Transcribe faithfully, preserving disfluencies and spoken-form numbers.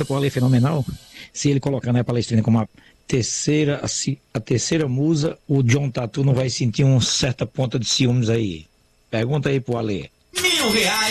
pergunta pro Ale Fenomenal, se ele colocando a Palestrina como a terceira, a, ci- a terceira musa, o John Tatu não vai sentir uma certa ponta de ciúmes aí. Pergunta aí pro Ale. Mil reais.